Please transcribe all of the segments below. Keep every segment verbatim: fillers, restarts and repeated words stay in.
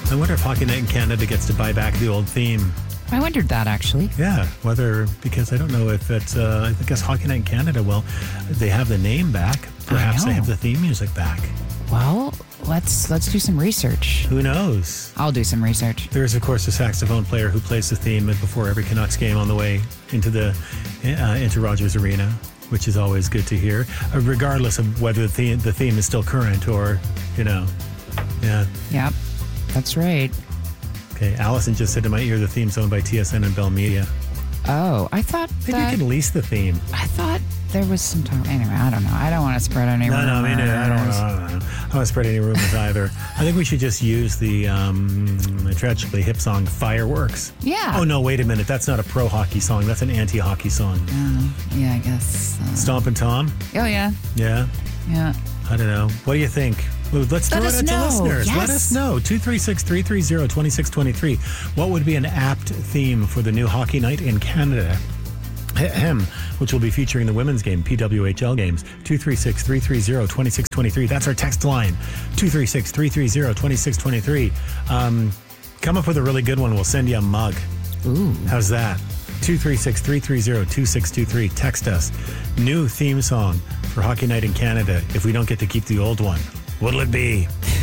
I wonder if Hockey Night in Canada gets to buy back the old theme. I wondered that, actually. Yeah, whether, because I don't know if it's, uh, I guess Hockey Night in Canada, well, they have the name back. Perhaps they have the theme music back. Well, let's let's do some research. Who knows? I'll do some research. There is, of course, a saxophone player who plays the theme before every Canucks game on the way into the uh, into Rogers Arena, which is always good to hear, uh, regardless of whether the theme, the theme is still current or, you know, yeah. Yep, that's right. Okay, Allison just said in my ear the theme's owned by T S N and Bell Media. Oh, I thought I think that... you can lease the theme. I thought there was some time... Anyway, I don't know. I don't want to spread any rumors. No, no, I mean, I don't, I don't, I don't want to spread any rumors either. I think we should just use the um, Tragically Hip song, Fireworks. Yeah. Oh, no, wait a minute. That's not a pro-hockey song. That's an anti-hockey song. Uh, yeah, I guess. Uh... Stompin' Tom? Oh, yeah. Yeah? Yeah. I don't know. What do you think? Well, let's Let throw us it out know. to listeners. Yes. Let us know. two three six, three three zero, two six two three. What would be an apt theme for the new Hockey Night in Canada? Ahem, which will be featuring the women's game, P W H L games. two three six, three three zero, two six two three. That's our text line. two three six, three three zero, two six two three. Um, come up with a really good one. We'll send you a mug. Ooh. How's that? two three six, three three zero, two six two three. Text us. New theme song for Hockey Night in Canada if we don't get to keep the old one. What'll it be?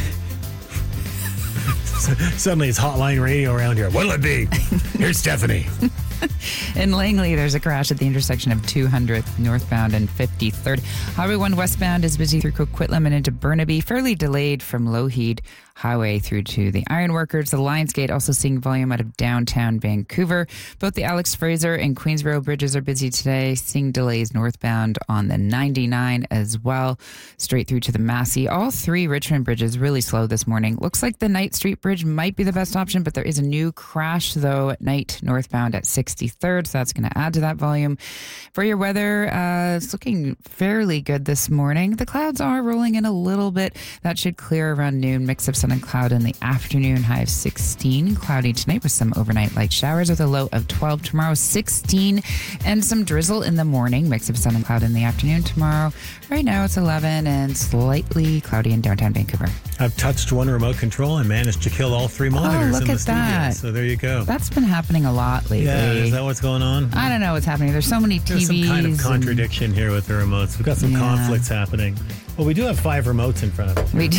Suddenly it's hotline radio around here. What'll it be? Here's Stephanie. In Langley, there's a crash at the intersection of two hundredth northbound and fifty-third. Highway one westbound is busy through Coquitlam and into Burnaby, fairly delayed from Lougheed Highway through to the Ironworkers. The Lionsgate also seeing volume out of downtown Vancouver. Both the Alex Fraser and Queensboro bridges are busy today, seeing delays northbound on the ninety-nine as well, straight through to the Massey. All three Richmond bridges really slow this morning. Looks like the Knight Street Bridge might be the best option, but there is a new crash, though, at night northbound at sixty-third, so that's going to add to that volume. For your weather, uh, it's looking fairly good this morning. The clouds are rolling in a little bit. That should clear around noon. Mix of sun and cloud in the afternoon, high of sixteen. Cloudy tonight with some overnight light showers with a low of twelve. Tomorrow, sixteen, and some drizzle in the morning. Mix of sun and cloud in the afternoon. Tomorrow, right now it's eleven and slightly cloudy in downtown Vancouver. I've touched one remote control and managed to kill all three monitors oh, look in the at studio. that. So there you go. That's been happening a lot lately. Yeah, is that what's going on? I don't know what's happening. There's so many T Vs. There's some kind of contradiction and... here with the remotes. We've got some yeah. conflicts happening. Well, we do have five remotes in front of us. We do.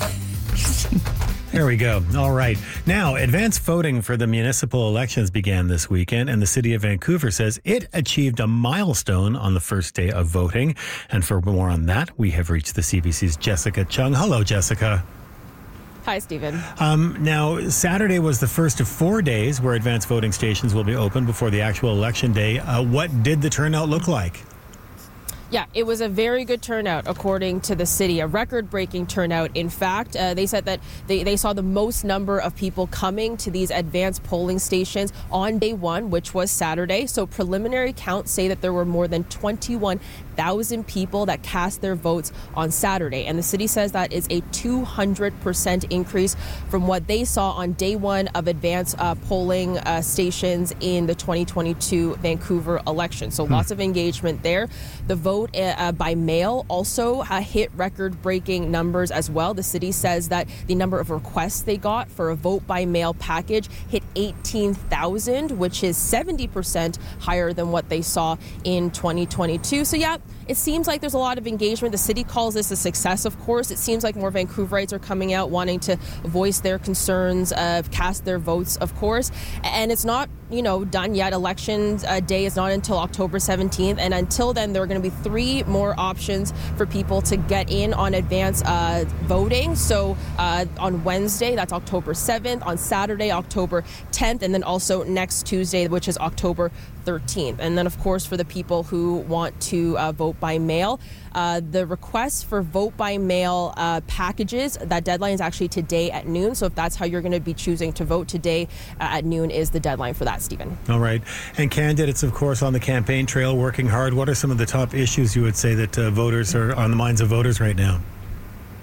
There we go. All right. Now, advanced voting for the municipal elections began this weekend, and the city of Vancouver says it achieved a milestone on the first day of voting. And for more on that, we have reached the C B C's Jessica Chung. Hello, Jessica. Hi, Stephen. Um, now, Saturday was the first of four days where advanced voting stations will be open before the actual election day. Uh, what did the turnout look like? Yeah, it was a very good turnout, according to the city, a record-breaking turnout. In fact, uh, they said that they, they saw the most number of people coming to these advanced polling stations on day one, which was Saturday. So preliminary counts say that there were more than twenty-one thousand people that cast their votes on Saturday. And the city says that is a two hundred percent increase from what they saw on day one of advanced uh, polling uh, stations in the twenty twenty-two Vancouver election. So hmm. lots of engagement there. The vote uh, by mail also uh, hit record-breaking numbers as well. The city says that the number of requests they got for a vote by mail package hit eighteen thousand, which is seventy percent higher than what they saw in twenty twenty-two. So yeah, it seems like there's a lot of engagement. The city calls this a success, of course. It seems like more Vancouverites are coming out wanting to voice their concerns, uh, cast their votes, of course. And it's not, you know, done yet. Election uh, day is not until October seventeenth. And until then, there are going to be three more options for people to get in on advance uh, voting. So uh, on Wednesday, that's October seventh. On Saturday, October tenth. And then also next Tuesday, which is October thirteenth. And then, of course, for the people who want to uh, vote by mail, uh, the requests for vote by mail uh, packages, that deadline is actually today at noon. So if that's how you're going to be choosing to vote today, uh, at noon is the deadline for that, Stephen. All right. And candidates, of course, on the campaign trail working hard. What are some of the top issues you would say that uh, voters are on the minds of voters right now?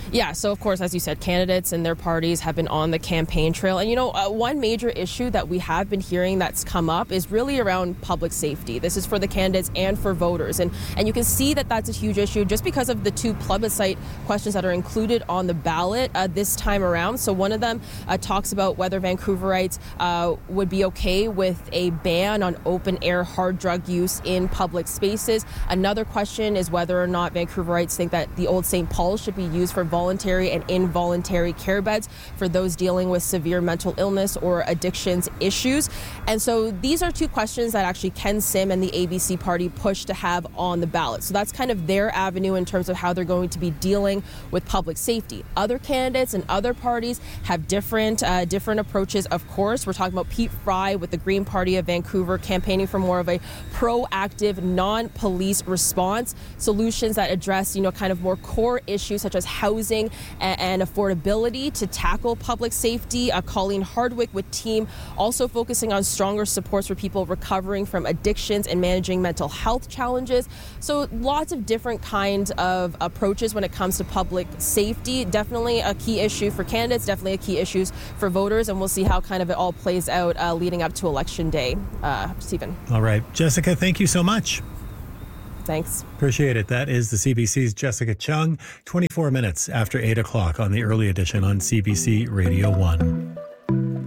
Yeah, so of course, as you said, candidates and their parties have been on the campaign trail. And, you know, uh, one major issue that we have been hearing that's come up is really around public safety. This is for the candidates and for voters. And, and you can see that that's a huge issue just because of the two plebiscite questions that are included on the ballot uh, this time around. So one of them uh, talks about whether Vancouverites uh, would be okay with a ban on open-air hard drug use in public spaces. Another question is whether or not Vancouverites think that the Old Saint Paul should be used for voluntary and involuntary care beds for those dealing with severe mental illness or addictions issues. And so these are two questions that actually Ken Sim and the A B C party push to have on the ballot. So that's kind of their avenue in terms of how they're going to be dealing with public safety. Other candidates and other parties have different uh, different approaches, of course. We're talking about Pete Fry with the Green Party of Vancouver campaigning for more of a proactive, non-police response, solutions that address, you know, kind of more core issues such as housing and affordability to tackle public safety. Uh, Colleen Hardwick with Team also focusing on stronger supports for people recovering from addictions and managing mental health challenges. So lots of different kinds of approaches when it comes to public safety. Definitely a key issue for candidates, definitely a key issue for voters, and we'll see how kind of it all plays out uh, leading up to Election Day. Uh, Stephen. All right. Jessica, thank you so much. Thanks. Appreciate it. That is the C B C's Jessica Chung, twenty-four minutes after eight o'clock on the early edition on C B C Radio one.